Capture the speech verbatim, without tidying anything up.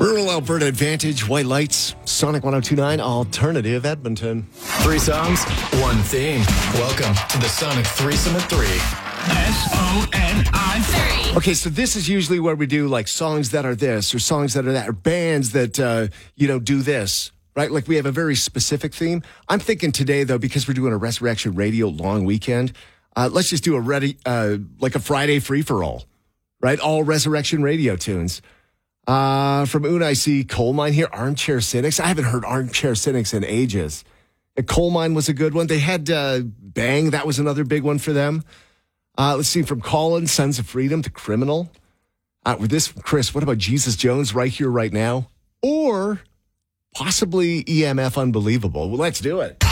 Rural Alberta Advantage, White Lights, Sonic one oh two point nine, Alternative Edmonton. Three songs, one theme. Welcome to the Sonic Threesome at three. S O N I three. Okay, so this is usually where we do like songs that are this or songs that are that or bands that, uh, you know, do this, right? Like we have a very specific theme. I'm thinking today, though, because we're doing a Resurrection Radio long weekend, uh, let's just do a ready, uh, like a Friday free-for-all, right? All Resurrection Radio tunes. Uh, from Una, I see Coal Mine here, Armchair Cynics. I haven't heard Armchair Cynics in ages. And Coal Mine was a good one. They had uh, Bang, that was another big one for them. Uh, let's see, from Colin, Sons of Freedom, The Criminal. Uh, with this, Chris, what about Jesus Jones, Right Here, Right Now? Or possibly E M F Unbelievable. Well, let's do it.